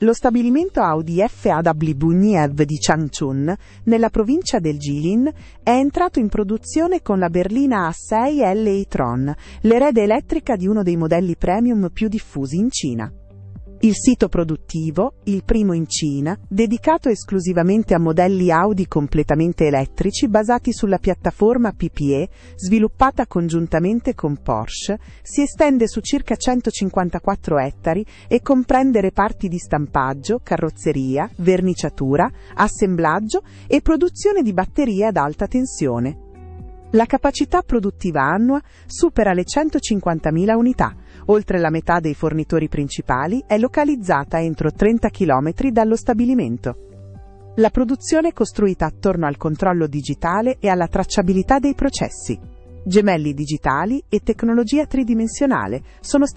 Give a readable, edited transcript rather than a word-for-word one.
Lo stabilimento Audi FAW Buniev di Changchun, nella provincia del Jilin, è entrato in produzione con la berlina A6 L e-tron, l'erede elettrica di uno dei modelli premium più diffusi in Cina. Il sito produttivo, il primo in Cina, dedicato esclusivamente a modelli Audi completamente elettrici basati sulla piattaforma PPE, sviluppata congiuntamente con Porsche, si estende su circa 154 ettari e comprende reparti di stampaggio, carrozzeria, verniciatura, assemblaggio e produzione di batterie ad alta tensione. La capacità produttiva annua supera le 150.000 unità. Oltre la metà dei fornitori principali è localizzata entro 30 km dallo stabilimento. La produzione è costruita attorno al controllo digitale e alla tracciabilità dei processi. Gemelli digitali e tecnologia tridimensionale sono